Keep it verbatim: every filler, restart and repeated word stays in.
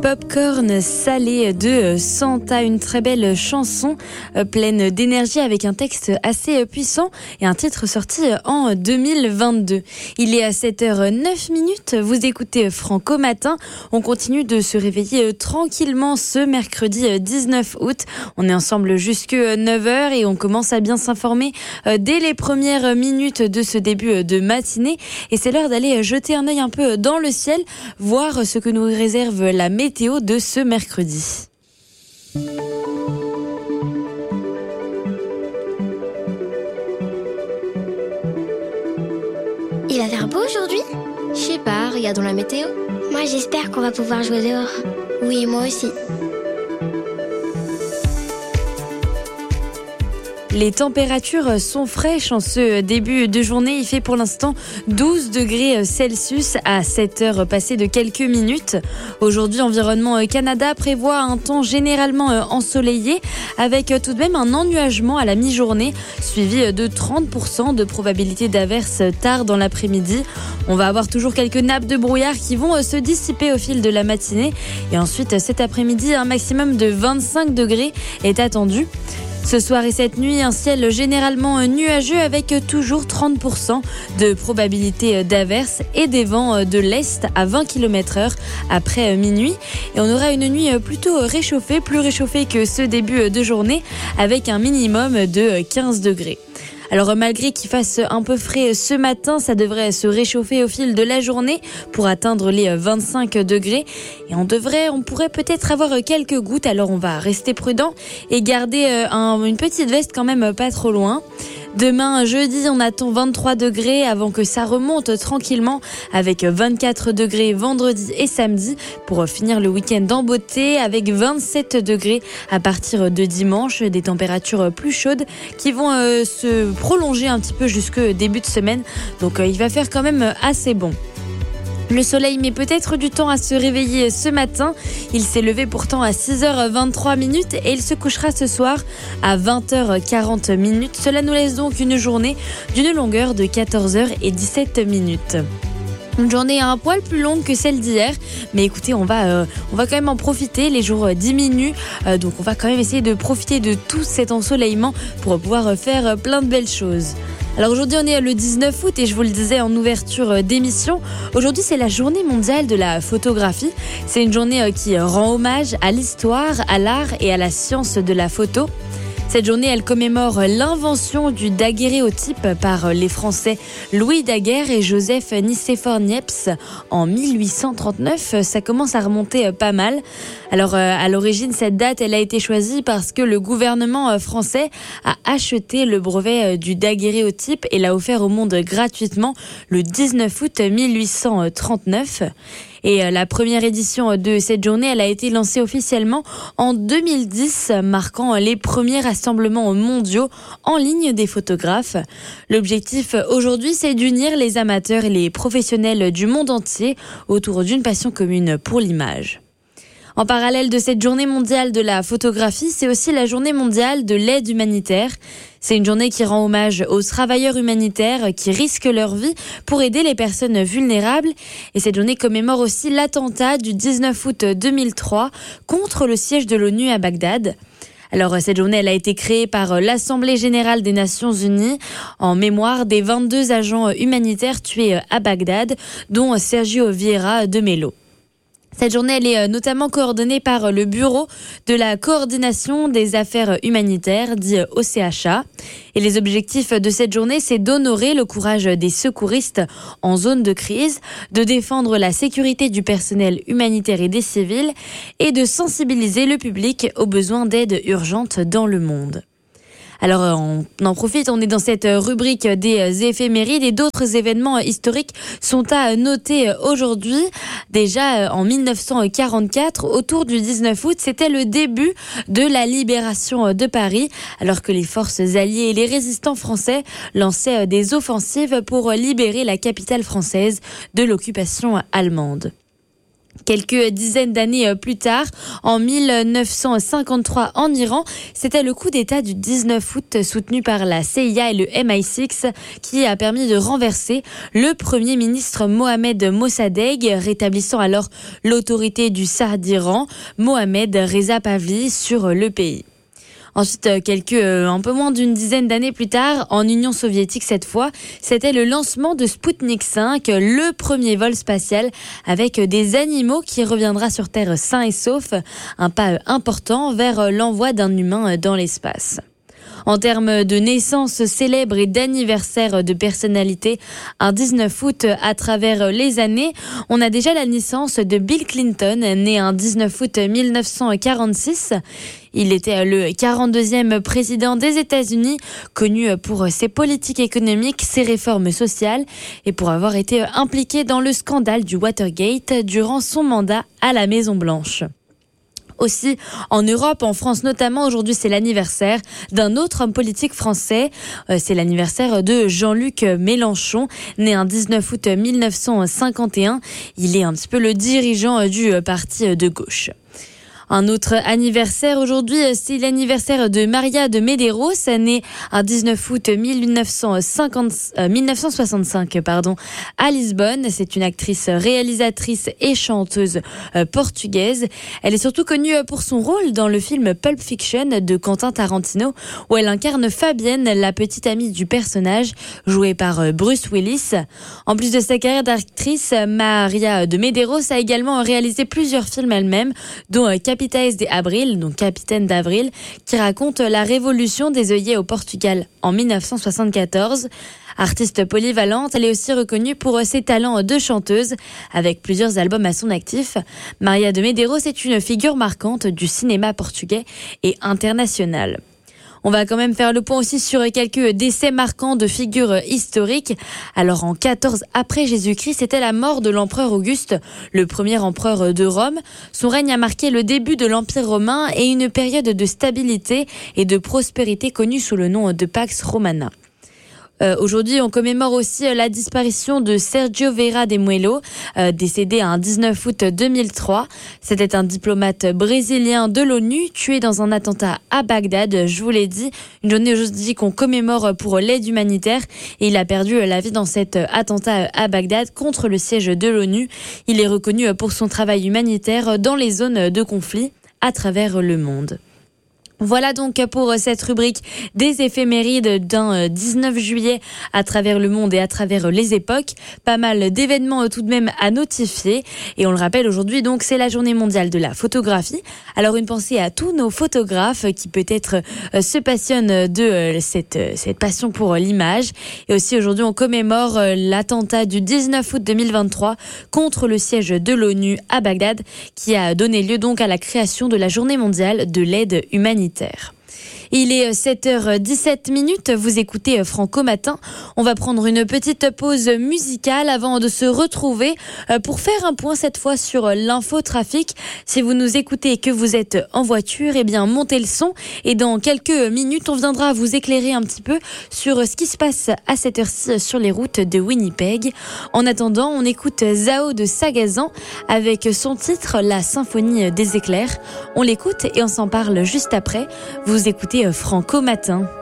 Popcorn salé de Santa, une très belle chanson euh, pleine d'énergie avec un texte assez puissant et un titre sorti en deux mille vingt-deux. Il est à sept heures neuf minutes, vous écoutez Franco Matin. On continue de se réveiller tranquillement ce mercredi dix-neuf août. On est ensemble jusque neuf heures et on commence à bien s'informer dès les premières minutes de ce début de matinée. Et c'est l'heure d'aller jeter un œil un peu dans le ciel, voir ce que nous réserve la météo de ce mercredi. Il va faire beau aujourd'hui ? Je sais pas, regardons la météo. Moi j'espère qu'on va pouvoir jouer dehors. Oui, moi aussi. Les températures sont fraîches en ce début de journée. Il fait pour l'instant douze degrés Celsius à sept heures passées de quelques minutes. Aujourd'hui, Environnement Canada prévoit un temps généralement ensoleillé avec tout de même un ennuagement à la mi-journée suivi de trente pour cent de probabilité d'averses tard dans l'après-midi. On va avoir toujours quelques nappes de brouillard qui vont se dissiper au fil de la matinée. Et ensuite, cet après-midi, un maximum de vingt-cinq degrés est attendu. Ce soir et cette nuit, un ciel généralement nuageux avec toujours trente pour cent de probabilité d'averses et des vents de l'est à vingt kilomètres heure après minuit. Et on aura une nuit plutôt réchauffée, plus réchauffée que ce début de journée avec un minimum de quinze degrés. Alors malgré qu'il fasse un peu frais ce matin, ça devrait se réchauffer au fil de la journée pour atteindre les vingt-cinq degrés. Et on devrait, on pourrait peut-être avoir quelques gouttes, alors on va rester prudent et garder un, une petite veste quand même pas trop loin. Demain, jeudi, on attend vingt-trois degrés avant que ça remonte tranquillement avec vingt-quatre degrés vendredi et samedi pour finir le week-end en beauté avec vingt-sept degrés à partir de dimanche. Des températures plus chaudes qui vont euh, se prolonger un petit peu jusqu'au début de semaine. Donc, euh, il va faire quand même assez bon. Le soleil met peut-être du temps à se réveiller ce matin. Il s'est levé pourtant à six heures vingt-trois minutes et il se couchera ce soir à vingt heures quarante minutes. Cela nous laisse donc une journée d'une longueur de quatorze heures dix-sept minutes. Une journée un poil plus longue que celle d'hier, mais écoutez, on va, euh, on va quand même en profiter. Les jours diminuent, euh, donc on va quand même essayer de profiter de tout cet ensoleillement pour pouvoir faire plein de belles choses. Alors aujourd'hui on est le dix-neuf août et je vous le disais en ouverture d'émission, aujourd'hui c'est la journée mondiale de la photographie. C'est une journée qui rend hommage à l'histoire, à l'art et à la science de la photo. Cette journée, elle commémore l'invention du daguerréotype par les Français Louis Daguerre et Joseph Nicéphore Niepce en mille huit cent trente-neuf. Ça commence à remonter pas mal. Alors, à l'origine, cette date, elle a été choisie parce que le gouvernement français a acheté le brevet du daguerréotype et l'a offert au monde gratuitement le dix-neuf août mille huit cent trente-neuf. Et la première édition de cette journée, elle a été lancée officiellement en deux mille dix, marquant les premiers rassemblements mondiaux en ligne des photographes. L'objectif aujourd'hui, c'est d'unir les amateurs et les professionnels du monde entier autour d'une passion commune pour l'image. En parallèle de cette journée mondiale de la photographie, c'est aussi la journée mondiale de l'aide humanitaire. C'est une journée qui rend hommage aux travailleurs humanitaires qui risquent leur vie pour aider les personnes vulnérables. Et cette journée commémore aussi l'attentat du dix-neuf août deux mille trois contre le siège de l'ONU à Bagdad. Alors, cette journée, elle a été créée par l'Assemblée générale des Nations unies en mémoire des vingt-deux agents humanitaires tués à Bagdad, dont Sergio Vieira de Mello. Cette journée, elle est notamment coordonnée par le Bureau de la coordination des affaires humanitaires, dit O C H A. Et les objectifs de cette journée, c'est d'honorer le courage des secouristes en zone de crise, de défendre la sécurité du personnel humanitaire et des civils, et de sensibiliser le public aux besoins d'aide urgente dans le monde. Alors, on en profite, on est dans cette rubrique des éphémérides et d'autres événements historiques sont à noter aujourd'hui. Déjà, en mille neuf cent quarante-quatre, autour du dix-neuf août, c'était le début de la libération de Paris, alors que les forces alliées et les résistants français lançaient des offensives pour libérer la capitale française de l'occupation allemande. Quelques dizaines d'années plus tard, en mille neuf cent cinquante-trois en Iran, c'était le coup d'État du dix-neuf août soutenu par la C I A et le M I six qui a permis de renverser le premier ministre Mohammad Mossadegh, rétablissant alors l'autorité du Shah d'Iran, Mohammad Reza Pahlavi, sur le pays. Ensuite, quelques, euh, un peu moins d'une dizaine d'années plus tard, en Union soviétique cette fois, c'était le lancement de Sputnik cinq, le premier vol spatial avec des animaux qui reviendra sur Terre sain et sauf, un pas important vers l'envoi d'un humain dans l'espace. En termes de naissances célèbres et d'anniversaires de personnalités, un dix-neuf août à travers les années, on a déjà la naissance de Bill Clinton, né un dix-neuf août mille neuf cent quarante-six. Il était le quarante-deuxième président des États-Unis, connu pour ses politiques économiques, ses réformes sociales et pour avoir été impliqué dans le scandale du Watergate durant son mandat à la Maison-Blanche. Aussi, en Europe, en France notamment, aujourd'hui c'est l'anniversaire d'un autre homme politique français. Euh, c'est l'anniversaire de Jean-Luc Mélenchon, né un dix-neuf août mille neuf cent cinquante et un. Il est un petit peu le dirigeant du parti de gauche. Un autre anniversaire aujourd'hui, c'est l'anniversaire de Maria de Medeiros, née un dix-neuf août mille neuf cent cinquante, euh, mille neuf cent soixante-cinq pardon, à Lisbonne. C'est une actrice, réalisatrice et chanteuse euh, portugaise. Elle est surtout connue pour son rôle dans le film Pulp Fiction de Quentin Tarantino, où elle incarne Fabienne, la petite amie du personnage, jouée par euh, Bruce Willis. En plus de sa carrière d'actrice, Maria de Medeiros a également réalisé plusieurs films elle-même, dont euh, Capitaine d'Abril, donc Capitaine d'Avril, qui raconte la révolution des œillets au Portugal en mille neuf cent soixante-quatorze. Artiste polyvalente, elle est aussi reconnue pour ses talents de chanteuse, avec plusieurs albums à son actif. Maria de Medeiros est une figure marquante du cinéma portugais et international. On va quand même faire le point aussi sur quelques décès marquants de figures historiques. Alors en quatorze après Jésus-Christ, c'était la mort de l'empereur Auguste, le premier empereur de Rome. Son règne a marqué le début de l'Empire romain et une période de stabilité et de prospérité connue sous le nom de Pax Romana. Euh, aujourd'hui, on commémore aussi euh, la disparition de Sergio Vieira de Mello, euh, décédé un dix-neuf août deux mille trois. C'était un diplomate brésilien de l'ONU tué dans un attentat à Bagdad. Je vous l'ai dit, une journée aujourd'hui qu'on commémore pour l'aide humanitaire. Et il a perdu la vie dans cet attentat à Bagdad contre le siège de l'ONU. Il est reconnu pour son travail humanitaire dans les zones de conflit à travers le monde. Voilà donc pour cette rubrique des éphémérides d'un dix-neuf juillet à travers le monde et à travers les époques. Pas mal d'événements tout de même à notifier. Et on le rappelle, aujourd'hui donc c'est la journée mondiale de la photographie. Alors une pensée à tous nos photographes qui peut-être se passionnent de cette, cette passion pour l'image. Et aussi aujourd'hui on commémore l'attentat du dix-neuf août deux mille vingt-trois contre le siège de l'ONU à Bagdad, qui a donné lieu donc à la création de la journée mondiale de l'aide humanitaire. Il est sept heures dix-sept minutes, vous écoutez Franco Matin. On va prendre une petite pause musicale avant de se retrouver pour faire un point cette fois sur l'infotrafic. Si vous nous écoutez et que vous êtes en voiture, eh bien montez le son et dans quelques minutes on viendra vous éclairer un petit peu sur ce qui se passe à cette heure-ci sur les routes de Winnipeg. En attendant, on écoute Zao de Sagazan avec son titre La Symphonie des éclairs. On l'écoute et on s'en parle juste après. Vous écoutez Franco Matin.